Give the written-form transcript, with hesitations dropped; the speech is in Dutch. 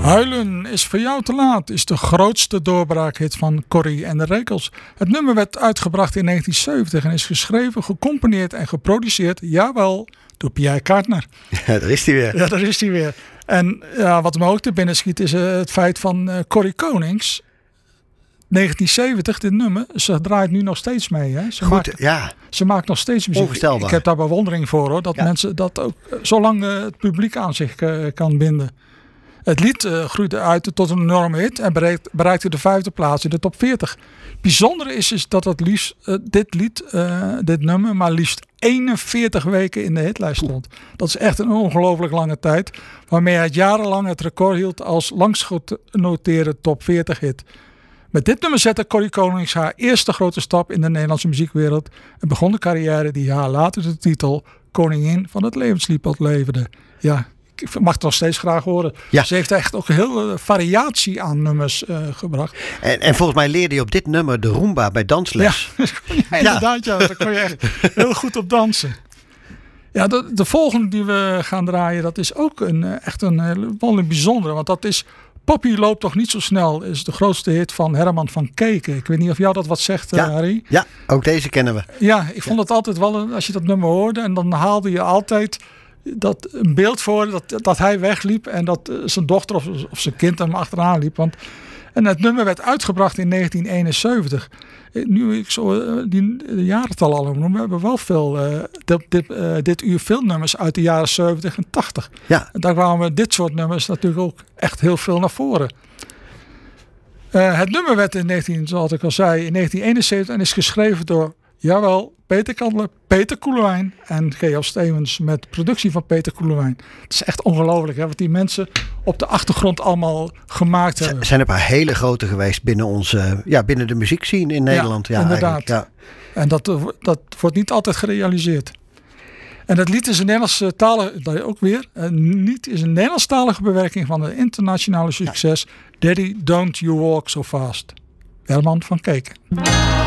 Huilen is voor jou te laat is de grootste doorbraakhit van Corrie en de Rekels. Het nummer werd uitgebracht in 1970 en is geschreven, gecomponeerd en geproduceerd, jawel, door Pierre Cardin. Ja, daar is hij weer. Ja, daar is hij weer. En ja, wat me ook te binnen schiet is het feit van Corrie Konings. 1970, dit nummer, ze draait nu nog steeds mee. Hè? Ze maakt nog steeds muziek. Onvoorstelbaar. Ik heb daar bewondering voor, hoor, dat mensen dat ook zolang het publiek aan zich kan binden. Het lied groeide uit tot een enorme hit en bereikte de 5e plaats in de top 40. Bijzonder is dat dit nummer maar liefst 41 weken in de hitlijst stond. Dat is echt een ongelooflijk lange tijd, waarmee hij jarenlang het record hield als langst genoteerde top 40 hit. Met dit nummer zette Corrie Konings haar eerste grote stap in de Nederlandse muziekwereld en begon de carrière die haar later de titel Koningin van het levenslied opleverde. Ja, ik mag het nog steeds graag horen. Ja. Ze heeft echt ook heel variatie aan nummers gebracht. En volgens mij leerde je op dit nummer de Roomba bij dansles. Ja, inderdaad. Ja, daar kon je echt heel goed op dansen. Ja, de volgende die we gaan draaien, dat is ook wel een bijzondere. Want dat is Poppy loopt toch niet zo snel. Is de grootste hit van Herman van Keken. Ik weet niet of jou dat wat zegt, Harry. Ja, ook deze kennen we. Ja, ik vond het altijd wel, als je dat nummer hoorde, en dan haalde je altijd een beeld voor dat hij wegliep en dat zijn dochter of zijn kind hem achteraan liep. En het nummer werd uitgebracht in 1971. Nu ik zo die jarentallen al noem, we hebben wel veel dit uur veel nummers uit de jaren 70 en 80. Ja. En daar kwamen dit soort nummers natuurlijk ook echt heel veel naar voren. Het nummer werd zoals ik al zei, in 1971 en is geschreven door, jawel, Peter Kandler, Peter Koelewijn en G.L. Stevens met productie van Peter Koelewijn. Het is echt ongelooflijk, hè, wat die mensen op de achtergrond allemaal gemaakt hebben. Zijn een paar hele grote geweest binnen de muziekscene in Nederland. Ja, inderdaad. Ja. En dat wordt niet altijd gerealiseerd. En het lied is een Nederlandstalige bewerking van het internationale succes Daddy Don't You Walk So Fast. Herman van Keken.